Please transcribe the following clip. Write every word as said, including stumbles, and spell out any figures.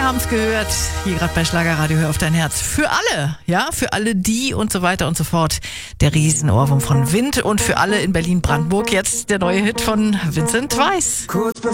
wir haben es gehört, hier gerade bei Schlagerradio, hör auf dein Herz. Für alle, ja, für alle die und so weiter und so fort. Der Riesenohrwurm von Wind und für alle in Berlin-Brandenburg jetzt der neue Hit von Vincent Weiss.